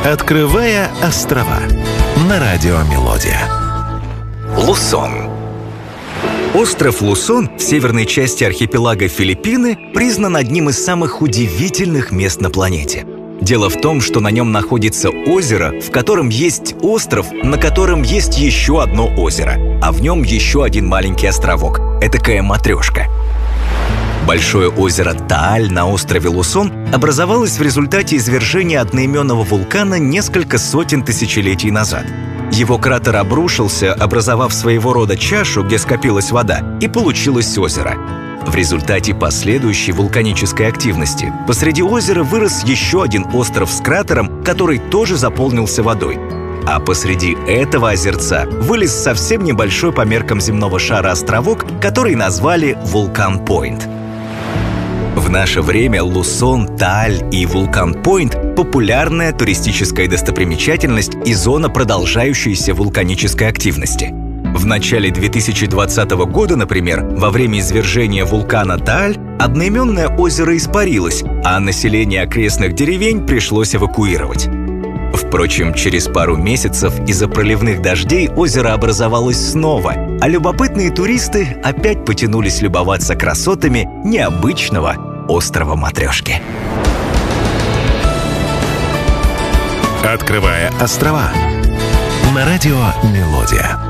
Открывая острова на радио Мелодия. Лусон. Остров Лусон в северной части архипелага Филиппины признан одним из самых удивительных мест на планете. Дело в том, что на нем находится озеро, в котором есть остров, на котором есть еще одно озеро, а в нем еще один маленький островок, этакая матрешка. Большое озеро Тааль на острове Лусон образовалось в результате извержения одноименного вулкана несколько сотен тысячелетий назад. Его кратер обрушился, образовав своего рода чашу, где скопилась вода, и получилось озеро. В результате последующей вулканической активности посреди озера вырос еще один остров с кратером, который тоже заполнился водой. А посреди этого озерца вылез совсем небольшой по меркам земного шара островок, который назвали Вулкан-Пойнт. В наше время Лусон, Тааль и Вулкан-Пойнт – популярная туристическая достопримечательность и зона продолжающейся вулканической активности. В начале 2020 года, например, во время извержения вулкана Тааль одноименное озеро испарилось, а население окрестных деревень пришлось эвакуировать. Впрочем, через пару месяцев из-за проливных дождей озеро образовалось снова, а любопытные туристы опять потянулись любоваться красотами необычного острова Матрешки. Открывая острова на радио Мелодия.